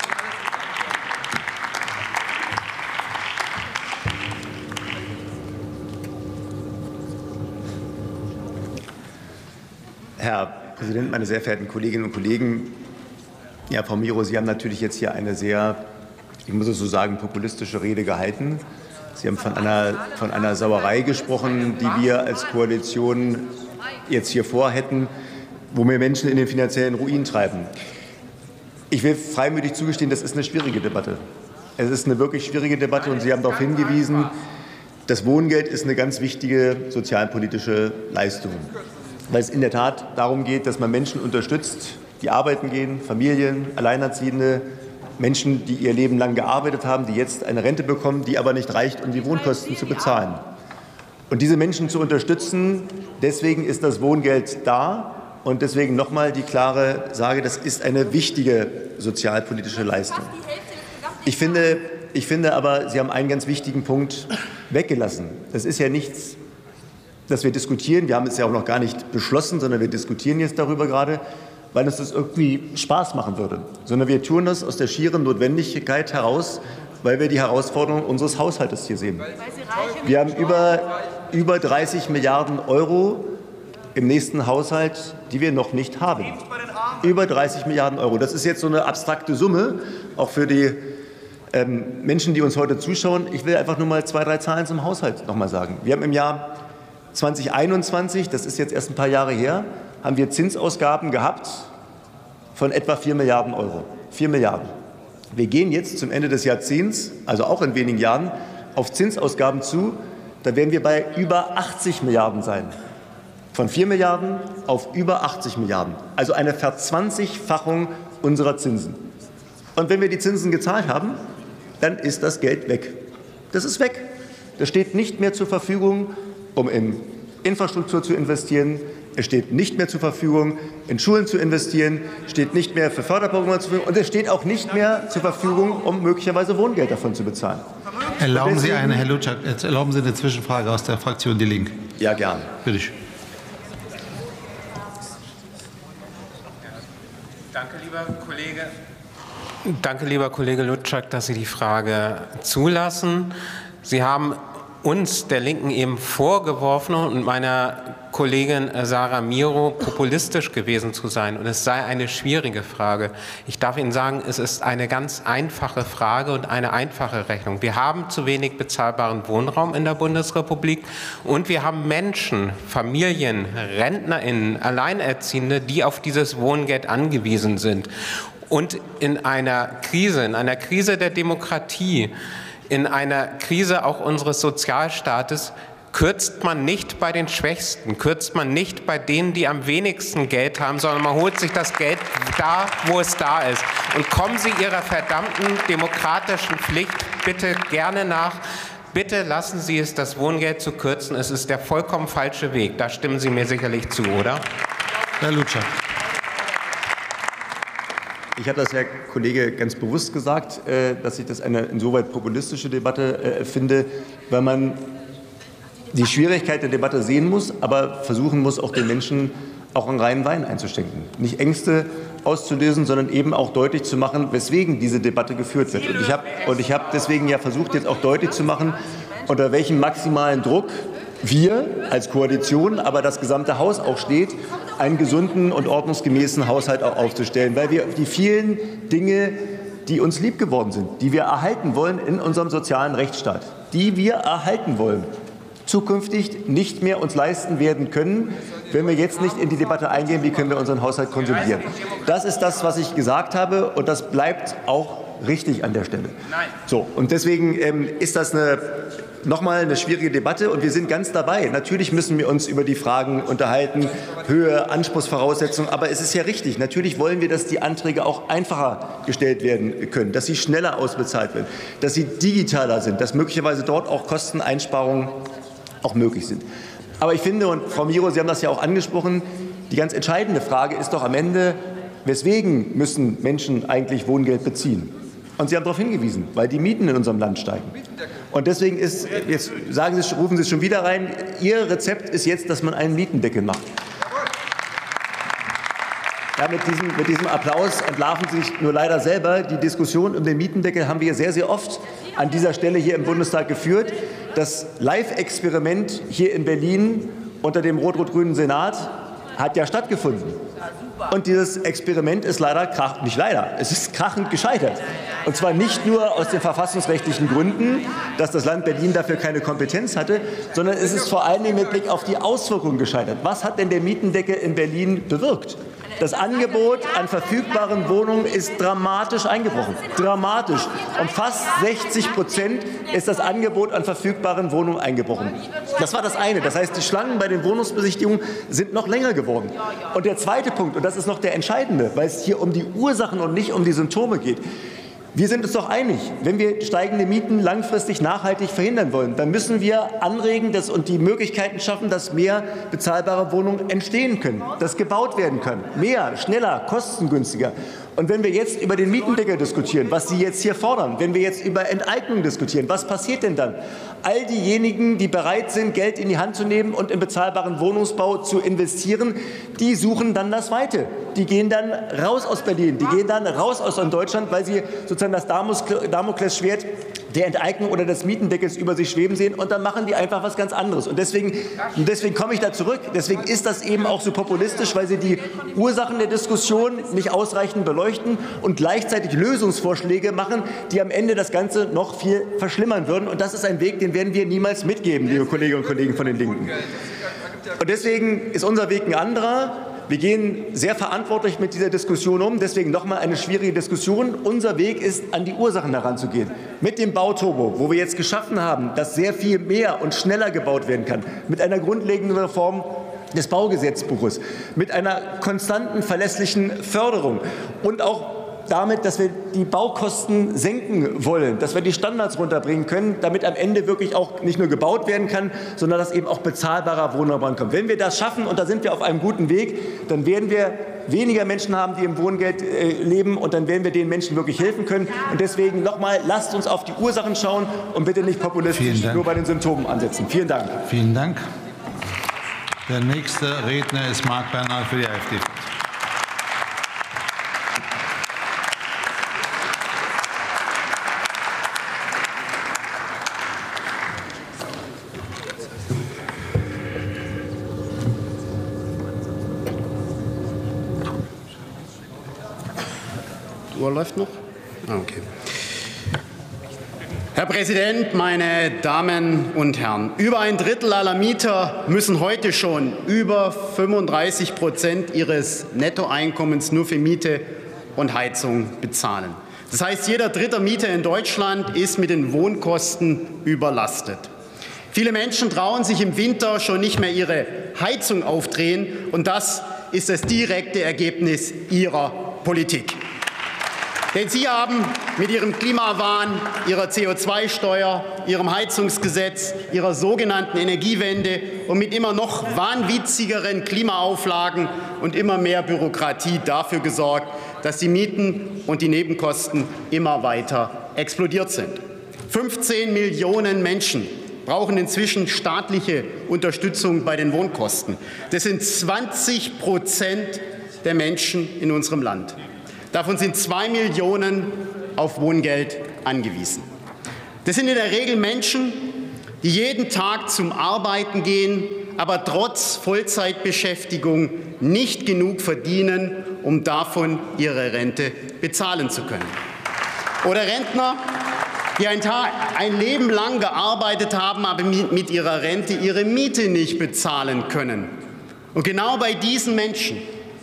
Speaker 10: Herr Präsident, meine sehr verehrten Kolleginnen und Kollegen! Ja, Frau Miro, Sie haben natürlich jetzt hier eine sehr, ich muss es so sagen, populistische Rede gehalten. Sie haben von einer Sauerei gesprochen, die wir als Koalition jetzt hier vorhätten, wo wir Menschen in den finanziellen Ruin treiben. Ich will freimütig zugestehen, das ist eine schwierige Debatte. Es ist eine wirklich schwierige Debatte, und Sie haben darauf hingewiesen, das Wohngeld ist eine ganz wichtige sozialpolitische Leistung, weil es in der Tat darum geht, dass man Menschen unterstützt, die arbeiten gehen, Familien, Alleinerziehende, Menschen, die ihr Leben lang gearbeitet haben, die jetzt eine Rente bekommen, die aber nicht reicht, um die Wohnkosten zu bezahlen. Und diese Menschen zu unterstützen, deswegen ist das Wohngeld da, und deswegen nochmal die klare Sage, das ist eine wichtige sozialpolitische Leistung. Ich finde aber, Sie haben einen ganz wichtigen Punkt weggelassen. Das ist ja nichts, dass wir diskutieren. Wir haben es ja auch noch gar nicht beschlossen, sondern wir diskutieren jetzt darüber gerade, weil uns das irgendwie Spaß machen würde. Sondern wir tun das aus der schieren Notwendigkeit heraus, weil wir die Herausforderungen unseres Haushaltes hier sehen. Wir haben über 30 Milliarden € im nächsten Haushalt, die wir noch nicht haben. Über 30 Milliarden €. Das ist jetzt so eine abstrakte Summe, auch für die Menschen, die uns heute zuschauen. Ich will einfach nur mal 2, 3 Zahlen zum Haushalt noch mal sagen. Wir haben im Jahr 2021, das ist jetzt erst ein paar Jahre her, haben wir Zinsausgaben gehabt von etwa 4 Milliarden €. 4 Milliarden. Wir gehen jetzt zum Ende des Jahrzehnts, also auch in wenigen Jahren, auf Zinsausgaben zu, dann werden wir bei über 80 Milliarden sein. Von 4 Milliarden auf über 80 Milliarden. Also eine Verzwanzigfachung unserer Zinsen. Und wenn wir die Zinsen gezahlt haben, dann ist das Geld weg. Das ist weg. Das steht nicht mehr zur Verfügung, um in Infrastruktur zu investieren. Es steht nicht mehr zur Verfügung, in Schulen zu investieren, steht nicht mehr für Förderprogramme zur Verfügung und es steht auch nicht mehr zur Verfügung, um möglicherweise Wohngeld davon zu bezahlen.
Speaker 2: Erlauben Sie eine, Herr Lutschak, erlauben Sie eine Zwischenfrage aus der Fraktion Die Linke?
Speaker 10: Ja, gern.
Speaker 2: Bitte schön.
Speaker 11: Danke, lieber Kollege Lutschak, dass Sie die Frage zulassen. Sie haben uns, der Linken, eben vorgeworfen und meiner Kollegin Sarah Miro, populistisch gewesen zu sein. Und es sei eine schwierige Frage. Ich darf Ihnen sagen, es ist eine ganz einfache Frage und eine einfache Rechnung. Wir haben zu wenig bezahlbaren Wohnraum in der Bundesrepublik und wir haben Menschen, Familien, RentnerInnen, Alleinerziehende, die auf dieses Wohngeld angewiesen sind. Und in einer Krise der Demokratie, in einer Krise auch unseres Sozialstaates, kürzt man nicht bei den Schwächsten, kürzt man nicht bei denen, die am wenigsten Geld haben, sondern man holt sich das Geld da, wo es da ist. Und kommen Sie Ihrer verdammten demokratischen Pflicht bitte gerne nach. Bitte lassen Sie es, das Wohngeld zu kürzen. Es ist der vollkommen falsche Weg. Da stimmen Sie mir sicherlich zu, oder?
Speaker 2: Herr Lutschak.
Speaker 10: Ich habe das, Herr Kollege, ganz bewusst gesagt, dass ich das eine insoweit populistische Debatte finde, weil man die Schwierigkeit der Debatte sehen muss, aber versuchen muss, auch den Menschen auch einen reinen Wein einzuschenken. Nicht Ängste auszulösen, sondern eben auch deutlich zu machen, weswegen diese Debatte geführt wird. Und ich habe deswegen ja versucht, jetzt auch deutlich zu machen, unter welchem maximalen Druck wir als Koalition, aber das gesamte Haus auch steht, einen gesunden und ordnungsgemäßen Haushalt auch aufzustellen, weil wir die vielen Dinge, die uns lieb geworden sind, die wir erhalten wollen in unserem sozialen Rechtsstaat, die wir erhalten wollen, zukünftig nicht mehr uns leisten werden können, wenn wir jetzt nicht in die Debatte eingehen, wie können wir unseren Haushalt konsolidieren. Das ist das, was ich gesagt habe, und das bleibt auch richtig an der Stelle. So, und deswegen ist das nochmal eine schwierige Debatte, und wir sind ganz dabei. Natürlich müssen wir uns über die Fragen unterhalten, Höhe, Anspruchsvoraussetzungen, aber es ist ja richtig. Natürlich wollen wir, dass die Anträge auch einfacher gestellt werden können, dass sie schneller ausbezahlt werden, dass sie digitaler sind, dass möglicherweise dort auch Kosteneinsparungen auch möglich sind. Aber ich finde, und Frau Miro, Sie haben das ja auch angesprochen, die ganz entscheidende Frage ist doch am Ende, weswegen müssen Menschen eigentlich Wohngeld beziehen? Und Sie haben darauf hingewiesen, weil die Mieten in unserem Land steigen. Und deswegen ist, jetzt rufen Sie es schon wieder rein, Ihr Rezept ist jetzt, dass man einen Mietendeckel macht. Ja, mit diesem Applaus entlarven Sie sich nur leider selber. Die Diskussion um den Mietendeckel haben wir sehr, sehr oft an dieser Stelle hier im Bundestag geführt. Das Live-Experiment hier in Berlin unter dem rot-rot-grünen Senat hat ja stattgefunden. Und dieses Experiment ist es ist krachend gescheitert. Und zwar nicht nur aus den verfassungsrechtlichen Gründen, dass das Land Berlin dafür keine Kompetenz hatte, sondern es ist vor allem mit Blick auf die Auswirkungen gescheitert. Was hat denn der Mietendeckel in Berlin bewirkt? Das Angebot an verfügbaren Wohnungen ist dramatisch eingebrochen. Dramatisch. Um fast 60% ist das Angebot an verfügbaren Wohnungen eingebrochen. Das war das eine. Das heißt, die Schlangen bei den Wohnungsbesichtigungen sind noch länger geworden. Und der zweite Punkt, und das ist noch der entscheidende, weil es hier um die Ursachen und nicht um die Symptome geht. Wir sind uns doch einig, wenn wir steigende Mieten langfristig nachhaltig verhindern wollen, dann müssen wir anregen und die Möglichkeiten schaffen, dass mehr bezahlbare Wohnungen entstehen können, dass gebaut werden können. Mehr, schneller, kostengünstiger. Und wenn wir jetzt über den Mietendeckel diskutieren, was Sie jetzt hier fordern, wenn wir jetzt über Enteignung diskutieren, was passiert denn dann? All diejenigen, die bereit sind, Geld in die Hand zu nehmen und in bezahlbaren Wohnungsbau zu investieren, die suchen dann das Weite. Die gehen dann raus aus Berlin, die gehen dann raus aus Deutschland, weil sie sozusagen das Damoklesschwert der Enteignung oder des Mietendeckels über sich schweben sehen, und dann machen die einfach was ganz anderes. Und deswegen komme ich da zurück. Deswegen ist das eben auch so populistisch, weil sie die Ursachen der Diskussion nicht ausreichend beleuchten und gleichzeitig Lösungsvorschläge machen, die am Ende das Ganze noch viel verschlimmern würden. Und das ist ein Weg, den werden wir niemals mitgeben, liebe Kolleginnen und Kollegen von den Linken. Und deswegen ist unser Weg ein anderer. Wir gehen sehr verantwortlich mit dieser Diskussion um. Deswegen noch mal eine schwierige Diskussion. Unser Weg ist, an die Ursachen heranzugehen. Mit dem Bauturbo, wo wir jetzt geschaffen haben, dass sehr viel mehr und schneller gebaut werden kann. Mit einer grundlegenden Reform des Baugesetzbuches, mit einer konstanten, verlässlichen Förderung und auch damit, dass wir die Baukosten senken wollen, dass wir die Standards runterbringen können, damit am Ende wirklich auch nicht nur gebaut werden kann, sondern dass eben auch bezahlbarer Wohnraum rankommt. Wenn wir das schaffen, und da sind wir auf einem guten Weg, dann werden wir weniger Menschen haben, die im Wohngeld leben, und dann werden wir den Menschen wirklich helfen können. Und deswegen nochmal, lasst uns auf die Ursachen schauen und bitte nicht populistisch nur bei den Symptomen ansetzen. Vielen Dank.
Speaker 2: Vielen Dank. Der nächste Redner ist Marc Bernhard für die AfD.
Speaker 12: Die Uhr läuft noch? Okay. Herr Präsident, meine Damen und Herren! Über ein Drittel aller Mieter müssen heute schon über 35% ihres Nettoeinkommens nur für Miete und Heizung bezahlen. Das heißt, jeder dritte Mieter in Deutschland ist mit den Wohnkosten überlastet. Viele Menschen trauen sich im Winter schon nicht mehr ihre Heizung aufdrehen, und das ist das direkte Ergebnis Ihrer Politik. Denn Sie haben mit Ihrem Klimawahn, Ihrer CO2-Steuer, Ihrem Heizungsgesetz, Ihrer sogenannten Energiewende und mit immer noch wahnwitzigeren Klimaauflagen und immer mehr Bürokratie dafür gesorgt, dass die Mieten und die Nebenkosten immer weiter explodiert sind. 15 Millionen Menschen brauchen inzwischen staatliche Unterstützung bei den Wohnkosten. Das sind 20% der Menschen in unserem Land. Davon sind 2 Millionen auf Wohngeld angewiesen. Das sind in der Regel Menschen, die jeden Tag zum Arbeiten gehen, aber trotz Vollzeitbeschäftigung nicht genug verdienen, um davon ihre Rente bezahlen zu können. Oder Rentner, die ein Leben lang gearbeitet haben, aber mit ihrer Rente ihre Miete nicht bezahlen können. Und genau bei diesen Menschen,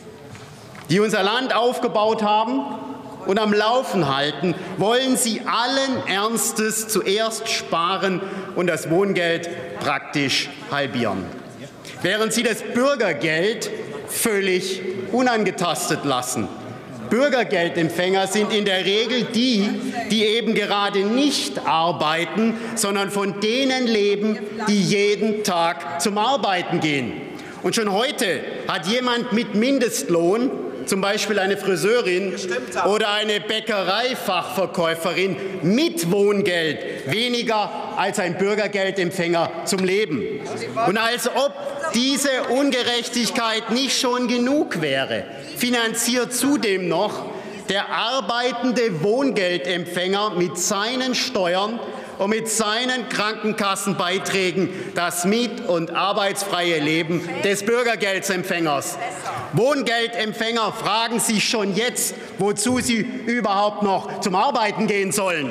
Speaker 12: die unser Land aufgebaut haben und am Laufen halten, wollen Sie allen Ernstes zuerst sparen und das Wohngeld praktisch halbieren. Während Sie das Bürgergeld völlig unangetastet lassen. Bürgergeldempfänger sind in der Regel die, die eben gerade nicht arbeiten, sondern von denen leben, die jeden Tag zum Arbeiten gehen. Und schon heute hat jemand mit Mindestlohn, zum Beispiel eine Friseurin oder eine Bäckereifachverkäuferin mit Wohngeld, weniger als ein Bürgergeldempfänger zum Leben. Und als ob diese Ungerechtigkeit nicht schon genug wäre, finanziert zudem noch der arbeitende Wohngeldempfänger mit seinen Steuern und mit seinen Krankenkassenbeiträgen das miet- und arbeitsfreie Leben des Bürgergeldempfängers. Wohngeldempfänger fragen sich schon jetzt, wozu sie überhaupt noch zum Arbeiten gehen sollen.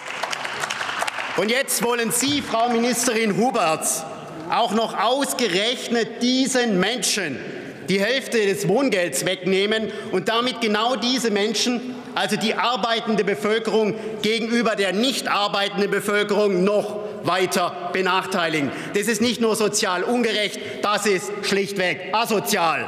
Speaker 12: Und jetzt wollen Sie, Frau Ministerin Huberts, auch noch ausgerechnet diesen Menschen die Hälfte des Wohngelds wegnehmen und damit genau diese Menschen, also die arbeitende Bevölkerung, gegenüber der nicht arbeitenden Bevölkerung noch weiter benachteiligen. Das ist nicht nur sozial ungerecht, das ist schlichtweg asozial.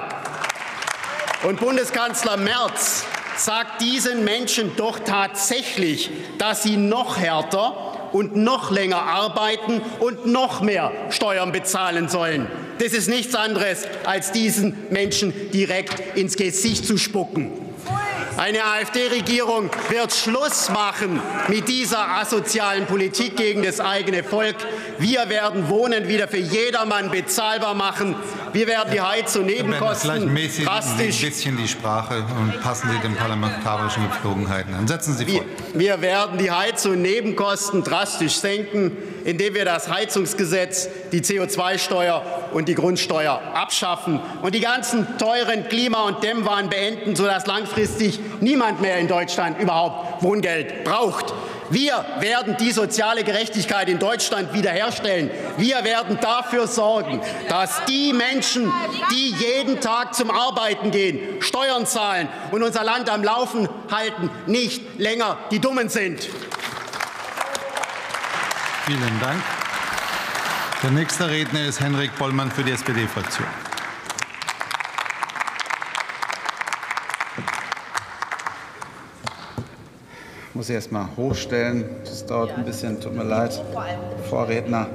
Speaker 12: Und Bundeskanzler Merz sagt diesen Menschen doch tatsächlich, dass sie noch härter und noch länger arbeiten und noch mehr Steuern bezahlen sollen. Das ist nichts anderes, als diesen Menschen direkt ins Gesicht zu spucken. Eine AfD-Regierung wird Schluss machen mit dieser asozialen Politik gegen das eigene Volk. Wir werden Wohnen wieder für jedermann bezahlbar machen. Wir werden die Heiz- und Nebenkosten drastisch.
Speaker 2: Ein bisschen die Sprache und passen Sie den parlamentarischen Gepflogenheiten an. Setzen Sie fort.
Speaker 12: Wir werden die Heiz- und Nebenkosten drastisch senken, indem wir das Heizungsgesetz, die CO2-Steuer und die Grundsteuer abschaffen und die ganzen teuren Klima- und Dämmwahn beenden, sodass langfristig niemand mehr in Deutschland überhaupt Wohngeld braucht. Wir werden die soziale Gerechtigkeit in Deutschland wiederherstellen. Wir werden dafür sorgen, dass die Menschen, die jeden Tag zum Arbeiten gehen, Steuern zahlen und unser Land am Laufen halten, nicht länger die Dummen sind.
Speaker 2: Vielen Dank. Der nächste Redner ist Henrik Pollmann für die SPD-Fraktion.
Speaker 13: Ich muss erst mal hochstellen. Das dauert ein bisschen, tut mir leid. Vorredner.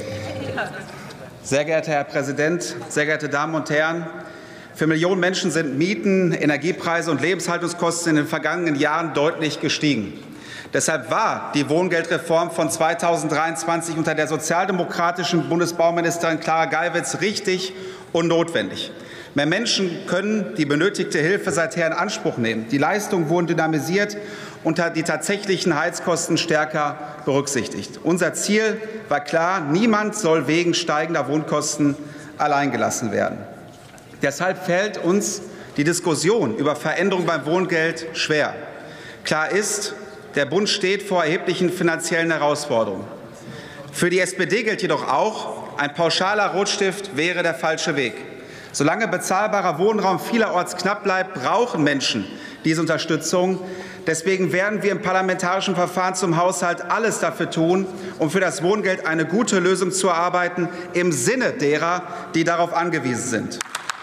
Speaker 13: Sehr geehrter Herr Präsident, sehr geehrte Damen und Herren! Für Millionen Menschen sind Mieten, Energiepreise und Lebenshaltungskosten in den vergangenen Jahren deutlich gestiegen. Deshalb war die Wohngeldreform von 2023 unter der sozialdemokratischen Bundesbauministerin Clara Geiwitz richtig und notwendig. Mehr Menschen können die benötigte Hilfe seither in Anspruch nehmen. Die Leistungen wurden dynamisiert und die tatsächlichen Heizkosten stärker berücksichtigt. Unser Ziel war klar: Niemand soll wegen steigender Wohnkosten alleingelassen werden. Deshalb fällt uns die Diskussion über Veränderungen beim Wohngeld schwer. Klar ist, der Bund steht vor erheblichen finanziellen Herausforderungen. Für die SPD gilt jedoch auch, ein pauschaler Rotstift wäre der falsche Weg. Solange bezahlbarer Wohnraum vielerorts knapp bleibt, brauchen Menschen diese Unterstützung. Deswegen werden wir im parlamentarischen Verfahren zum Haushalt alles dafür tun, um für das Wohngeld eine gute Lösung zu erarbeiten, im Sinne derer, die darauf angewiesen sind.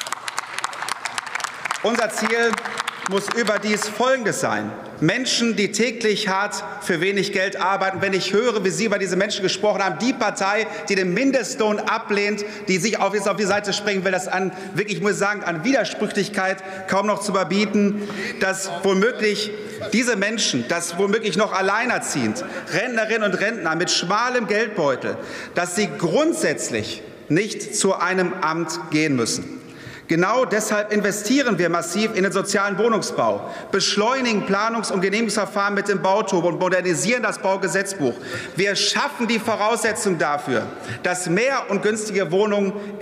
Speaker 13: Unser Ziel muss überdies Folgendes sein: Menschen, die täglich hart für wenig Geld arbeiten. Wenn ich höre, wie Sie über diese Menschen gesprochen haben, die Partei, die den Mindestlohn ablehnt, die sich auf die Seite springen will, das an, wirklich, ich muss sagen, an Widersprüchlichkeit kaum noch zu überbieten, dass womöglich diese Menschen, dass womöglich noch alleinerziehend, Rentnerinnen und Rentner mit schmalem Geldbeutel, dass sie grundsätzlich nicht zu einem Amt gehen müssen. Genau deshalb investieren wir massiv in den sozialen Wohnungsbau, beschleunigen Planungs- und Genehmigungsverfahren mit dem Bauturbo und modernisieren das Baugesetzbuch. Wir schaffen die Voraussetzung dafür, dass mehr und günstige Wohnungen